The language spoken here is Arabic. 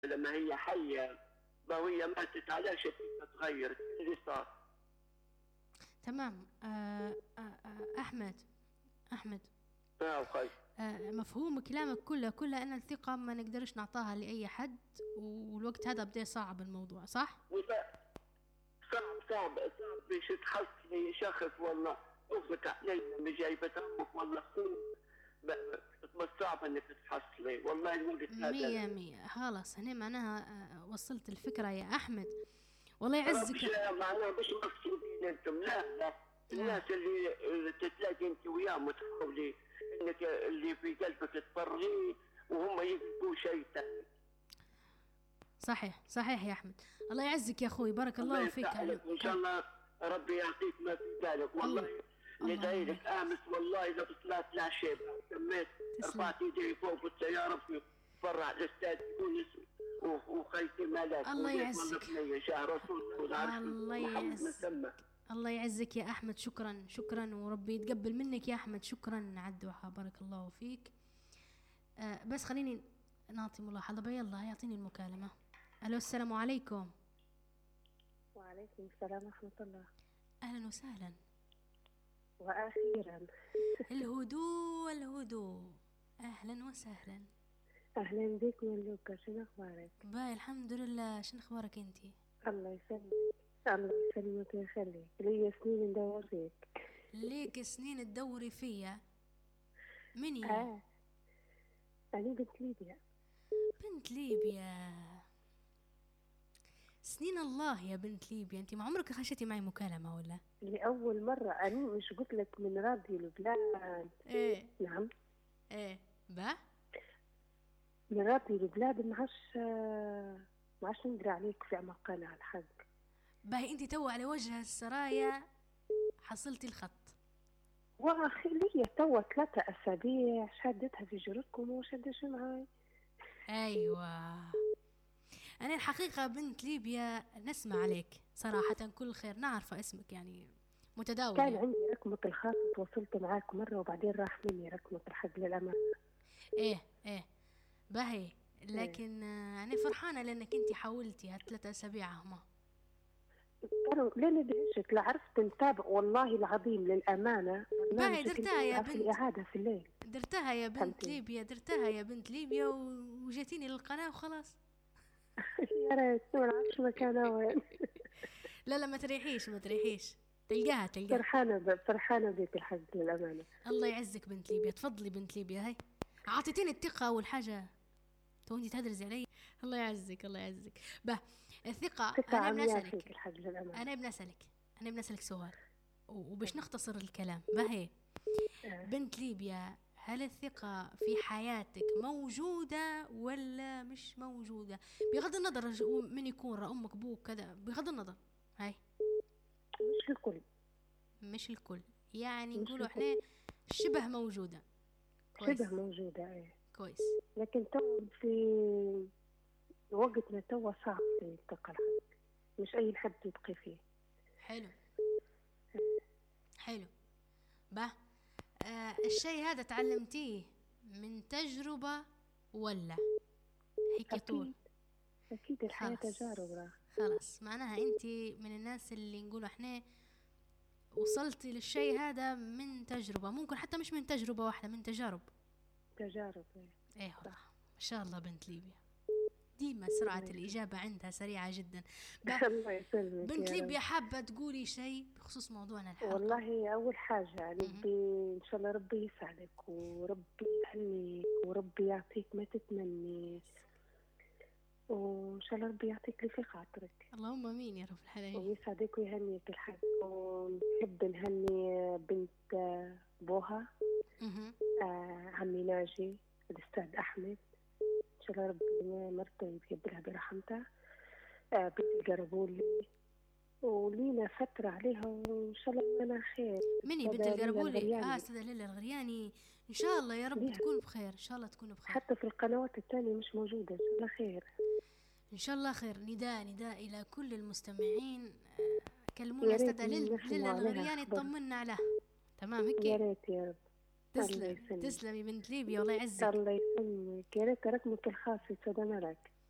لما هي حية، ما هي ماتت علاش تتغير اللي صار. تمام. أحمد أخي. مفهوم كلامك كله أن الثقة ما نقدرش نعطاها لأي حد، والوقت هذا بدأ صعب الموضوع، صح؟ صعب باش تحصلي شخص والله أخت علي مش جايبة أمك والله أخوك، صعب انك تحصلي والله الوقت هذا 100 خلاص. هنا معناها وصلت الفكرة يا أحمد. والله يعزك. معناها مش مقصودين انتم، لا الناس اللي تتلاقي انت وياهم تحاولي انك اللي في قلبك تفرغيه وهم يقولوا شيء ثاني. صحيح يا أحمد. الله يعزك يا أخوي، بارك الله فيك. إن شاء الله ربي يعطيك ما في بالك. والله ندعي لك أمس والله إذا بصلاة العشاء سميت رفعت يدي فوق قلت يا ربي فرح الأستاذ يونس وخيتي ملاك. الله يعزك. الله يعزك يا أحمد. شكرا وربي يتقبل منك يا أحمد. شكرا على الدعاء، بارك الله فيك. بس خليني نعطي ملاحظة. يلا يعطيني المكالمة. ألو، السلام عليكم. وعليكم السلام ورحمة الله. أهلا وسهلا. وأخيرا الهدوء. أهلا وسهلا. أهلا بك ملوكة، شنو أخبارك؟ باي الحمد لله. شنو أخبارك أنتي؟ الله يسلمك. الله يسلمك ويخليك. لي سنين ندور فيك. ليك سنين تدوري فيا؟ مني؟ أنا بنت ليبيا. بنت ليبيا. سنين الله يا بنت ليبيا. انت ما عمرك خشيتي معي مكالمة ولا؟ لأول مرة. أنا مش قلت لك من راديو لبلاد؟ ايه نعم. ايه با من راديو لبلاد. ما عادش نقدر عليك في أعمق قناة الحق. باهي انت تو على وجه السرايا حصلتي الخط. واخي لي توا 3 أسابيع شدتها في جرتكم وشدش معاي. ايوه أنا الحقيقة بنت ليبيا نسمع عليك صراحة كل خير، نعرف اسمك يعني متداول. كان عندي رقمك الخاص تواصلت معاك مرة وبعدين راح مني رقمك الحق للأمانة. إيه باهي لكن أنا فرحانة لأنك أنت حاولتي هال3 أسابيع هما. لين دهشك لا عرفت نتابع والله العظيم للأمانة. باهي درتها يا بنت. الإعادة في الليل درتها يا بنت ليبيا. درتها يا بنت ليبيا وجاتيني للقناة وخلاص. يا ريت ما نعرفش مكانها وين. لا ما تريحيش تلقاها. فرحانة بك الحق للأمانة. الله يعزك بنت ليبيا. تفضلي بنت ليبيا. هاي عطيتيني الثقة أول حاجة. تو انتي تدرسي علي. الله يعزك. الثقة. أنا بنسألك سؤال وباش نختصر الكلام. باهي بنت ليبيا، هل الثقة في حياتك موجودة ولا مش موجودة؟ بغض النظر من يكون أمك أبوك كذا، بغض النظر. هاي مش الكل يعني نقولوا احنا شبه موجودة. شبه موجودة ايه كويس. لكن تو في وقتنا تو صعب في الثقة الحق. مش أي حد يبقي فيه. حلو. الشيء هذا تعلمتيه من تجربة ولا هيك طول؟ أكيد الحياة تجارب. خلاص معناها أنت من الناس اللي نقول احنا وصلتي للشيء هذا من تجربة، ممكن حتى مش من تجربة واحدة، من تجارب. ايه ما شاء الله بنت ليبيا ديما سرعة الإجابة عندها سريعة جدا. الله يسلمك. بنت ليبيا حابة تقولي شيء بخصوص موضوعنا الحلقة؟ والله أول حاجة نبي إن شاء الله ربي يسعدك وربي يهنيك وربي يعطيك ما تتمني، وإن شاء الله ربي يعطيك اللي في خاطرك. اللهم امين يا رب العالمين. ويسعدك ويهنيك الحق. ونحب نهني بنت بوها عمي ناجي الأستاذ أحمد. إن شاء الله ربي مرته يبدلها برحمته. بنت القربولي ولينا فترة عليها وإن شاء الله أنا خير. مني بنت القربولي؟ أستاذة ليلى الغرياني. إن شاء الله يا رب تكون بخير. إن شاء الله تكون بخير. حتى في القنوات الثانية مش موجودة. إن شاء الله خير. إن شاء الله خير. نداء إلى كل المستمعين كلمونا أستاذة ليلى الغرياني طمنا عليها. تمام هيك؟ يا ريت يا رب. تسلمي بنت ليبيا والله يعزك. الله يسلمك. يا ريت رقمك الخاص يسعد ملك.